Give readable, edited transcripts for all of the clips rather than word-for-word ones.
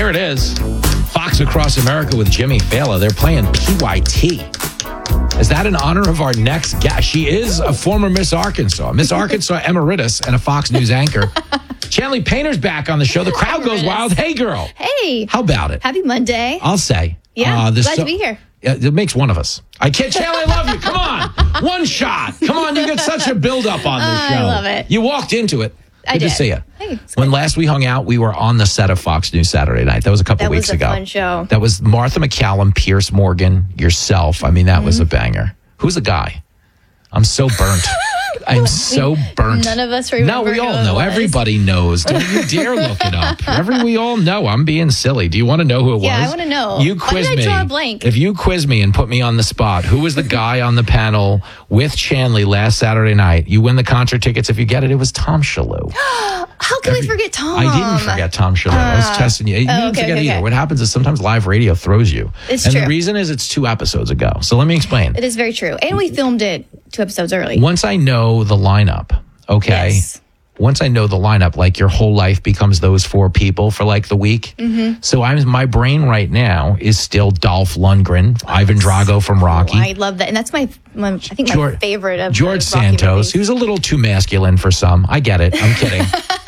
Here it is. Fox Across America with Jimmy Fallon. They're playing PYT. Is that in honor of our next guest? She is a former Miss Arkansas emeritus and a Fox News anchor. Chanley Painter's back on the show. The crowd goes wild. Hey, girl. Hey. How about it? Happy Monday. I'll say. Yeah, glad to be here. It makes one of us. I can't. Chanley, I love you. Come on. One shot. Come on. You get such a build-up on this show. I love it. You walked into it. I Good did. to see you. Hey, when last we hung out, we were on the set of Fox News Saturday Night. That was a couple weeks ago. That was a fun show. That was Martha McCallum, Pierce Morgan, yourself. I mean, that was a banger. Who's the guy? I'm so burnt. I'm so burnt. None of us remember. No, we all who it know. was. Everybody knows. Don't you dare look it up. We all know. I'm being silly. Do you want to know who it was? Yeah, I want to know. You Why quiz did me. I draw a blank? If you quiz me and put me on the spot, who was the guy on the panel with Chanley last Saturday night? You win the concert tickets. If you get it, it was Tom Shalhoub. How can we forget Tom? I didn't forget Tom Shalhoub. I was testing you. You didn't forget either. What happens is sometimes live radio throws you. It's and true. the reason is it's 2 episodes ago. So let me explain. It is very true. And we filmed it 2 episodes early. Once I know the lineup, okay? Yes. Once I know the lineup, like your whole life becomes those 4 people for like the week. Mm-hmm. So my brain right now is still Dolph Lundgren, Ivan Drago from Rocky. I love that. And that's my favorite of George the Rocky Santos. movies. He was a little too masculine for some. I get it. I'm kidding.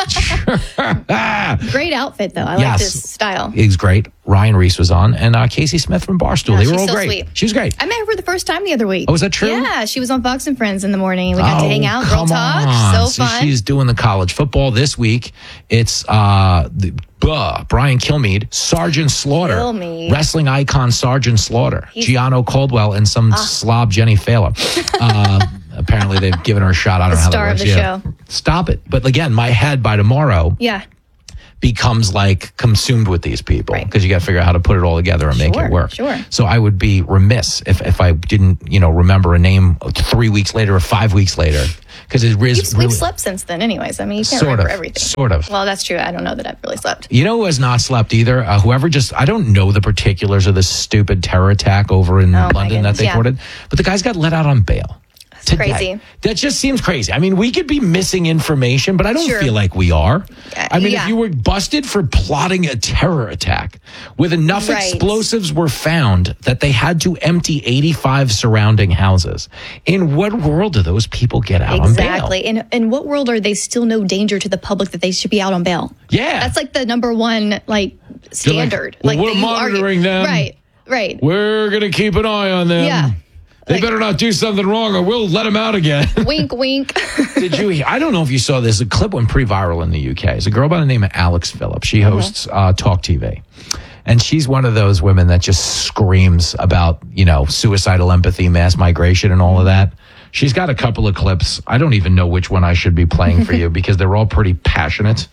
Great outfit, though. I like his style. He's great. Ryan Reese was on, and Casey Smith from Barstool. They were all so great. Sweet. She was great. I met her for the first time the other week. Oh, is that true? Yeah, she was on Fox and Friends in the morning. We got to hang out, girl talk. So fun. She's doing the college football this week. It's Brian Kilmeade, Sergeant Slaughter, wrestling icon Sergeant Slaughter, Gianno Caldwell, and some slob Jenny Fallon. Apparently, they've given her a shot. I don't know how that works. The star of the show. Stop it. But again, my head by tomorrow becomes like consumed with these people because you got to figure out how to put it all together and make it work. Sure. So I would be remiss if I didn't, remember a name 3 weeks later or 5 weeks later because it is We've slept since then, anyways. I mean, you can't remember everything. Sort of. Well, that's true. I don't know that I've really slept. You know who has not slept either? I don't know the particulars of the stupid terror attack over in London that they reported, but the guy's got let out on bail. Today. Crazy. That just seems crazy. I mean, we could be missing information, but I don't feel like we are. I mean, if you were busted for plotting a terror attack with enough explosives were found that they had to empty 85 surrounding houses, in what world do those people get out on bail? Exactly. In what world are they still no danger to the public that they should be out on bail? Yeah. That's like the number one standard. We're monitoring them. Right. We're going to keep an eye on them. Yeah. They better not do something wrong or we'll let them out again. Wink, wink. I don't know if you saw this. A clip went pretty viral in the UK. It's a girl by the name of Alex Phillips. She hosts Talk TV. And she's one of those women that just screams about, suicidal empathy, mass migration, and all of that. She's got a couple of clips. I don't even know which one I should be playing for you because they're all pretty passionate.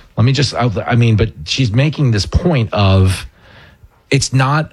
But she's making this point of it's not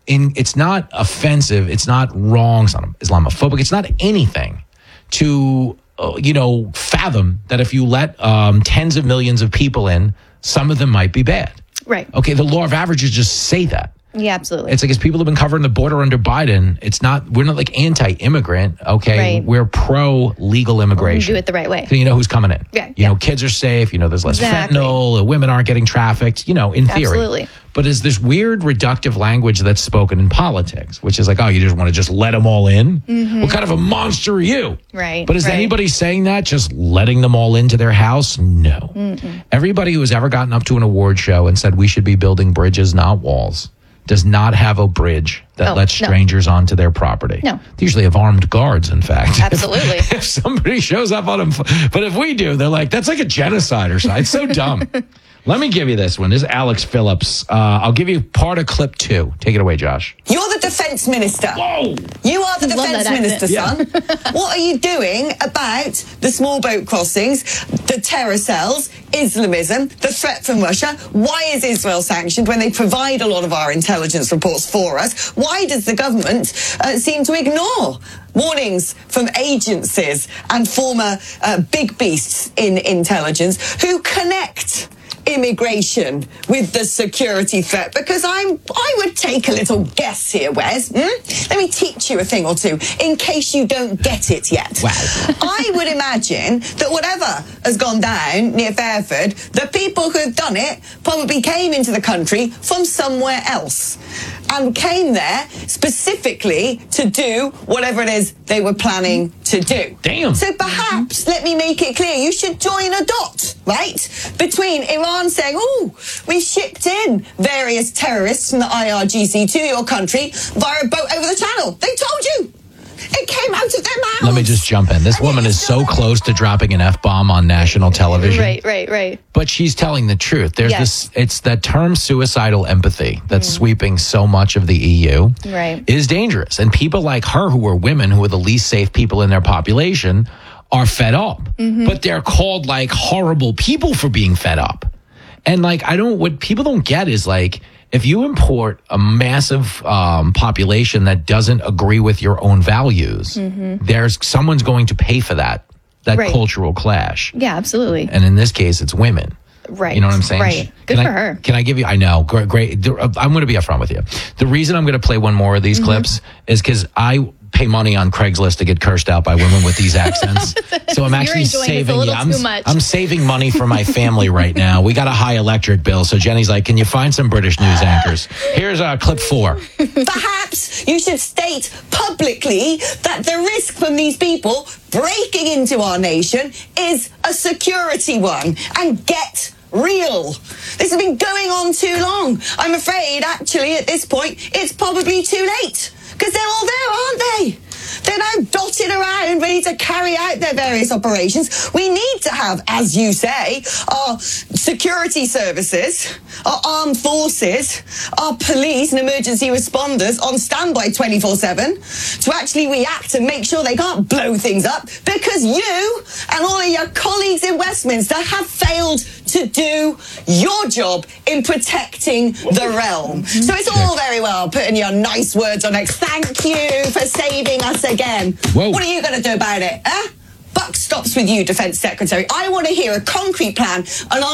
offensive. It's not wrong. It's not Islamophobic. It's not anything to, fathom that if you let tens of millions of people in, some of them might be bad. Right. Okay. The law of averages just say that. Yeah, absolutely. It's like as people have been covering the border under Biden, we're not like anti-immigrant. Okay. Right. We're pro-legal immigration. Do it the right way. So you know who's coming in. Yeah. You know, kids are safe. There's less fentanyl. Women aren't getting trafficked, in theory. Absolutely. But is this weird reductive language that's spoken in politics, which is like, oh, you just want to just let them all in? Mm-hmm. What kind of a monster are you? Right. But is anybody saying that, just letting them all into their house? No. Mm-mm. Everybody who has ever gotten up to an award show and said we should be building bridges, not walls, does not have a bridge that lets strangers onto their property. No. They usually have armed guards, in fact. Absolutely. If somebody shows up on them, but if we do, they're like, that's like a genocide or something. It's so dumb. Let me give you this one. This is Alex Phillips. I'll give you part of clip 2. Take it away, Josh. You're the defense minister. Whoa! You are the defense minister, son. Yeah. What are you doing about the small boat crossings, the terror cells, Islamism, the threat from Russia? Why is Israel sanctioned when they provide a lot of our intelligence reports for us? Why does the government seem to ignore warnings from agencies and former big beasts in intelligence who connect immigration with the security threat? Because I would take a little guess here, Wes. Let me teach you a thing or two in case you don't get it yet. Wow. I would imagine that whatever has gone down near Fairford, the people who have done it probably came into the country from somewhere else and came there specifically to do whatever it is they were planning to do. Damn. So perhaps, let me make it clear, you should join a dot, right? Between Iran saying, oh, we shipped in various terrorists from the IRGC to your country via a boat over the channel. They told you. It came out of their mouths. Let me just jump in. This woman is so close to dropping an F-bomb on national television. Right. But she's telling the truth. There's this, it's that term suicidal empathy that's sweeping so much of the EU is dangerous. And people like her, who are women, who are the least safe people in their population, are fed up. But they're called like horrible people for being fed up. And like, what people don't get is like, if you import a massive population that doesn't agree with your own values, someone's going to pay for that cultural clash. Yeah, absolutely. And in this case, it's women. Right. You know what I'm saying? Right. Good for her. Can I give you, I know, great. I'm going to be upfront with you. The reason I'm going to play one more of these clips is because I pay money on Craigslist to get cursed out by women with these accents. So I'm actually saving. I'm saving money for my family right now. We got a high electric bill, so Jenny's like, "Can you find some British news anchors?" Here's clip 4. Perhaps you should state publicly that the risk from these people breaking into our nation is a security one, and get real. This has been going on too long. I'm afraid, actually, at this point, it's probably too late. Because they're all there, aren't they? They're now dotted around, ready to carry out their various operations. We need to have, as you say, our security services, our armed forces, our police and emergency responders on standby 24/7 to actually react and make sure they can't blow things up, because you and all of your colleagues in Westminster have failed to do your job in protecting the realm. So it's all very well putting your nice words on it. Thank you for saving us again. Whoa. What are you going to do about it? Buck stops with you, Defence Secretary. I want to hear a concrete plan, and